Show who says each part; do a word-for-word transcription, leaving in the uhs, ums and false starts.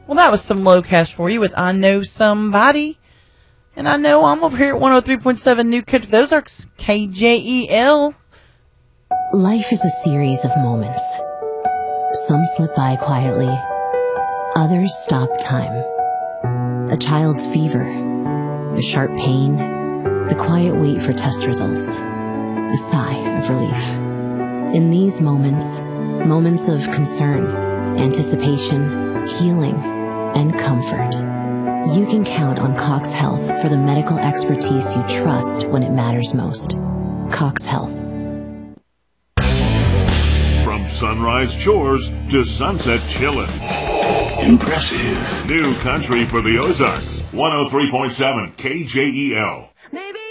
Speaker 1: Well, that was some low cash for you with I Know Somebody. And I know I'm over here at one oh three point seven New Country. Those are K J E L.
Speaker 2: Life is a series of moments. Some slip by quietly. Others stop time. A child's fever. A sharp pain. The quiet wait for test results. A sigh of relief. In these moments, moments of concern, anticipation, healing, and comfort, you can count on Cox Health for the medical expertise you trust when it matters most. Cox Health.
Speaker 3: From sunrise chores to sunset chillin'.
Speaker 4: Impressive.
Speaker 3: New Country for the Ozarks. one oh three point seven K J E L.